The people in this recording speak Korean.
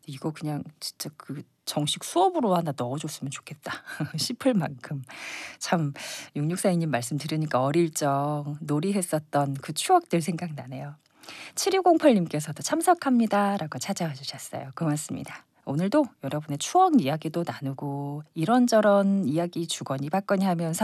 이거 그냥 진짜 그 정식 수업으로 하나 넣어줬으면 좋겠다 싶을 만큼 참 6642님 말씀 들으니까 어릴 적 놀이했었던 그 추억들 생각나네요. 7208님께서도 참석합니다라고 찾아와 주셨어요. 고맙습니다. 오늘도 여러분의 추억 이야기도 나누고 이런저런 이야기 주거니 받거니 하면서